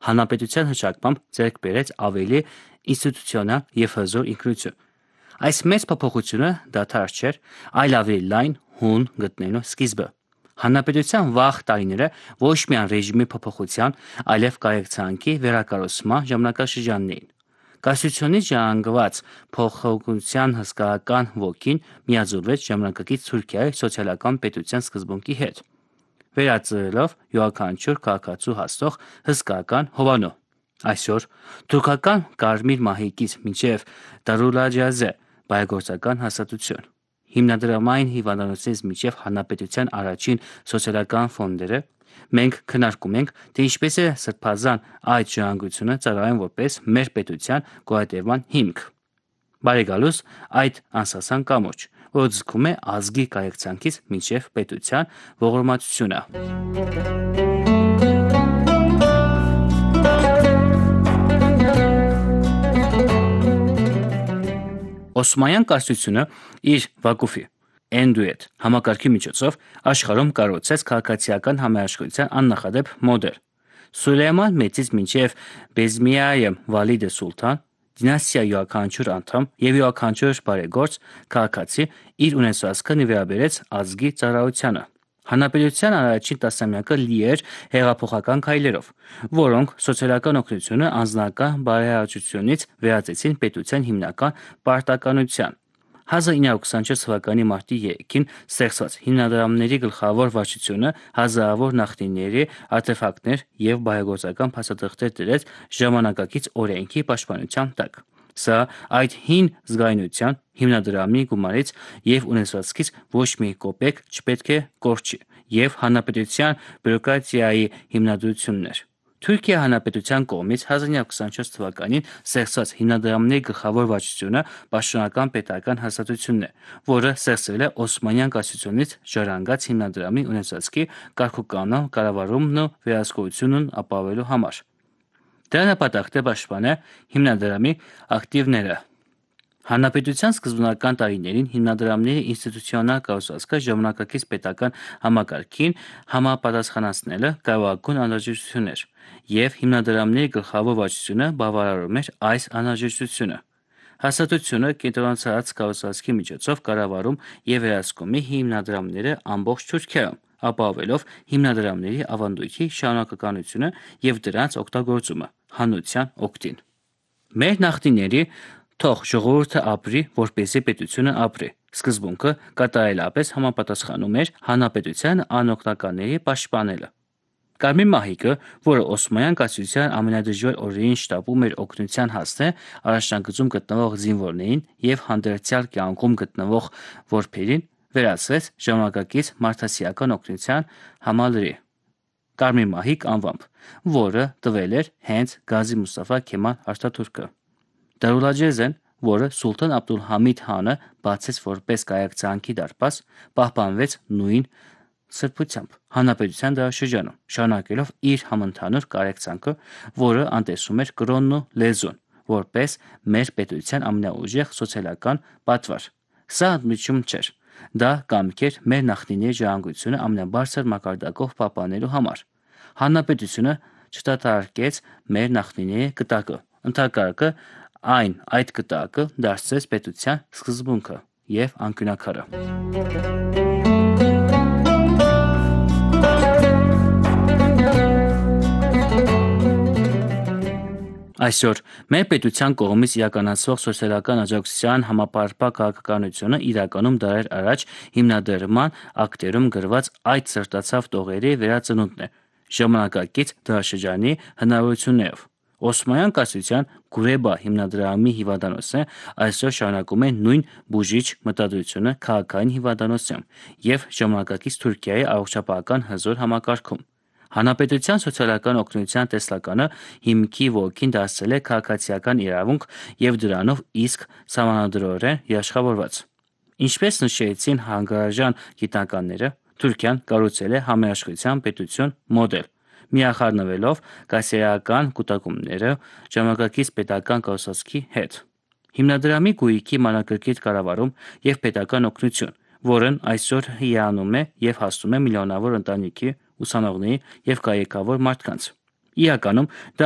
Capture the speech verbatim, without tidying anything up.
հանրապետության հռչակմամբ ձեռք բերեց ավելի ինստիտուցիոնալ և հզոր ինքնություն։ Այս մեծ փոփոխությունը դադար չէր, այլ ավելի լայն հուն գտնելու սկիզբը։ Հանրապետության վաղ տարիները ոչ միայն ռեժիմի փոփոխության, այլև կարեկցանքի վերակառուցման ժամանակաշրջանն էին։ Կայսրությունից ժառանգված փոփոխության հսկայական ոգին միաձուլվեց ժամանակակից Թուրքիայի սոցիալական պետության սկզբունքի հետ, վերածվելով յուրաքանչյուր քաղաքացու հասնող հսկայական հովանու։ Այսօր թուրքական կարմիր մահիկից մինչև Դարուլաջազե բարեգործական հաստատություն, հիմնադրամային հիվանդանոցներից մինչև հանրապետության առաջին սոցիալական ֆոնդերը, մենք քննարկում ենք, թե ինչպես է սրբազան այդ ժառանգությունը ծառայում որպես մեր պետության գոյատևման հիմք։ Բարեկալուս այդ անսասան կամուրջ, որը ձգում է ազգի կարեկցանքից մինչև պետության ողորմածությունը։ Օսմանյան կայսրությունը իր Վակուֆի Էնդուետ համակարգի միջոցով աշխարհում կառուցեց քաղաքացիական համերաշխության աննախադեպ մոդել։ Սուլեյման Մեծից մինչև Բեզմիայե Վալիդե Սուլթան դինաստիայի յուրաքանչյուր անդամ և յուրաքանչյուր բարեգործ քաղաքացի իր ունեցվածքը նվիրաբերեց ազգի ծառայությանը։ Հանրապետության առաջին տասնամյակը լի էր հեղափոխական քայլերով, որոնք սոցիալական օգնությունը անձնական բարեհաճությունից վերածեցին պետության հիմնական պարտականության։ հազար ինը հարյուր քսանչորս թվականի մարտի երեքին ստեղծված հիմնադրամների գլխավոր վարչությունը հազարավոր նախնիների արտեֆակտներ և բարեգործական փաստաթղթեր դրեց ժամանակակից օրենքի պաշտպանության տակ։ Սա այդ հին զգայունության հիմնադրամի գումարից և ունեցվածքից ոչ մի կոպեկ չպետք է կորչի և հանրապետության բյուրոկրատիայի հիմնադրությունն էր։ Թուրքիայի հանրապետության կողմից հազար ինը հարյուր քսանչորս թվականին ստեղծված հիմնադրամների գլխավոր վարչությունը պաշտոնական պետական հաստատությունն է, որը ստեղծվել է Օսմանյան կայսրությունից ժառանգած հիմնադրամի ունեցվածքի կարգուկանոն կառավարումն ու վերահսկողությունն ապահովելու համար։ Դրա նպատակն է պաշտպանել հիմնադրամի ակտիվները։ Հանրապետության սկզբնական տարիներին հիմնադրամների ինստիտուցիոնալ կառուցվածքը ժամանակակից պետական համակարգին համապատասխանեցնելը կարևորագույն անհրաժեշտություն էր, և հիմնադրամների գլխավոր վարչությունը բավարարում էր այս անհրաժեշտությունը։ Հաստատությունը կենտրոնացած կառուցվածքի միջոցով կառավարում և վերահսկում է հիմնադրամները ամբողջ Թուրքիայում, ապահովելով հիմնադրամների ավանդույթի շարունակականությունը և դրանց օգտագործումը հանրության օգտին։ Մեր նախնիների «թող ժողովուրդը ապրի, որպեսզի պետությունը ապրի» սկզբունքը կատարելապես համապատասխանում էր հանրապետության անօգնականների պաշտպանելը։ Կարմիր մահիկը, որը Օսմանյան կայսրության ամենադժվար օրերին շտապում էր օգնության հասնել առաջնագծում գտնվող զինվորներին և հանդերձյալ կյանքում գտնվող որբերին, վերածվեց ժամանակակից մարդասիրական օգնության համալրի՝ Կարմիր մահիկ անվամբ, որը տվել էր հենց Գազի Մուստաֆա Քեմալ Աթաթուրքը։ Դարուլաջեզեն, որը Սուլթան Աբդուլհամիդ խանը բացեց որպես կարեկցանքի դարպաս, պահպանվեց նույն սրբությամբ հանրապետության դարաշրջանում, շարունակելով իր համընդհանուր կարեկցանքը, որը անտեսում էր կրոնն ու լեզուն, որպես մեր պետության ամենաուժեղ սոցիալական պատվար։ Սա ընդմիջում չէր, դա կամք էր մեր նախնիների ժառանգությունը ամենաբարձր մակարդակով պահպանելու համար։ Հանրապետությունը չդատարկեց մեր նախնիների կտակը, ընդհակառակը, այն այդ կտակը դարձրեց պետության սկզբունքը և անկյունաքարը։ Այսօր մեր պետության կողմից իրականացվող սոցիալական աջակցության համապարփակ քաղաքականությունը իրականում դարեր առաջ հիմնադրման ակտերում գրված այդ սրտացավ տողերի վերածնունդն է՝ ժամանակակից դարաշրջանի հնարավորություններով։ Օսմանյան կայսրության Գուրեբա հիմնադրամի հիվանդանոցը այսօր շարունակում է նույն բուժիչ մտադրությունը քաղաքային հիվանդանոցում և ժամանակակից Թուրքիայի առողջապահական հզոր համակարգում։ Հանրապետության սոցիալական օգնության տեսլականը հիմքի ոգին դարձել է քաղաքացիական իրավունք և դրանով իսկ սահմանադրորեն երաշխավորված։ Ինչպես նշեցին հանգարժան գիտնականները, Թուրքիան կառուցել է համերաշխության պետություն մոդել՝ միախառնվելով կայսերական կուտակումների ժամանակակից պետական կառուցվածքի հետ։ Հիմնադրամի գույքի մանրակրկիտ կառավարում և պետական օգնություն, որն այսօր հիանում է և հասնում է միլիոնավոր ընտանիքի, ուսանողների և կարիքավոր մարդկանց։ Իրականում դա